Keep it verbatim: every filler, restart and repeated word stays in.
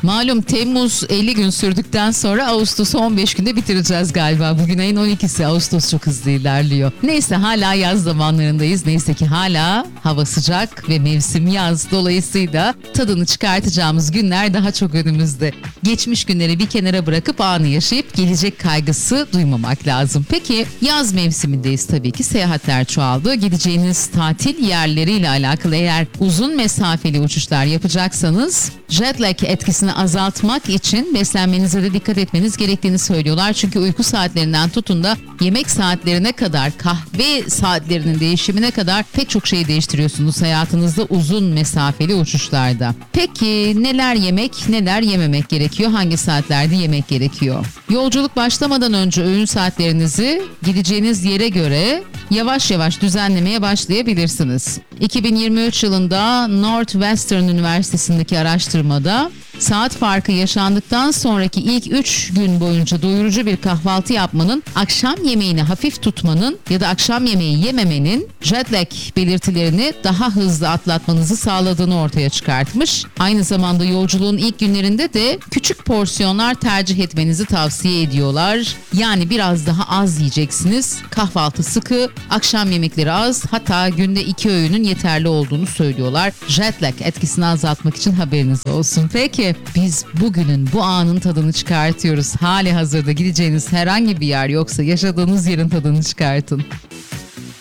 Malum Temmuz elli gün sürdükten sonra Ağustos'u on beş günde bitireceğiz galiba. Bugün ayın on ikisi. Ağustos çok hızlı ilerliyor. Neyse hala yaz zamanlarındayız. Neyse ki hala hava sıcak ve mevsim yaz. Dolayısıyla tadını çıkartacağımız günler daha çok önümüzde. Geçmiş günleri bir kenara bırakıp anı yaşayıp gelecek kaygısı duymamak lazım. Peki yaz mevsimindeyiz tabii ki. Seyahatler çoğaldı. Gideceğiniz tatil yerleriyle alakalı eğer uzun mesafeli uçuşlar yapacaksanız jet lag etkisini azaltmak için beslenmenize de dikkat etmeniz gerektiğini söylüyorlar. Çünkü uyku saatlerinden tutun da yemek saatlerine kadar, kahve saatlerinin değişimine kadar pek çok şeyi değiştiriyorsunuz hayatınızda uzun mesafeli uçuşlarda. Peki neler yemek, neler yememek gerekiyor? Hangi saatlerde yemek gerekiyor? Yolculuk başlamadan önce öğün saatlerinizi gideceğiniz yere göre yavaş yavaş düzenlemeye başlayabilirsiniz. iki bin yirmi üç yılında Northwestern Üniversitesi'ndeki araştırmada saat farkı yaşandıktan sonraki ilk üç gün boyunca doyurucu bir kahvaltı yapmanın, akşam yemeğini hafif tutmanın ya da akşam yemeği yememenin jet lag belirtilerini daha hızlı atlatmanızı sağladığını ortaya çıkartmış. Aynı zamanda yolculuğun ilk günlerinde de küçük porsiyonlar tercih etmenizi tavsiye ediyorlar. Yani biraz daha az yiyeceksiniz. Kahvaltı sıkı, akşam yemekleri az, hatta günde iki öğünün yeterli olduğunu söylüyorlar. Jet lag etkisini azaltmak için haberiniz olsun. Peki biz bugünün bu anın tadını çıkartıyoruz. Hali hazırda gideceğiniz herhangi bir yer yoksa yaşadığınız yerin tadını çıkartın.